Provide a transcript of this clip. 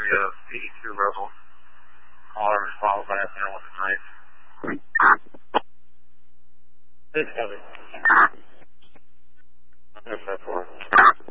area of 82 Rebel. Caller was followed by a 1 with a knife. This heavy.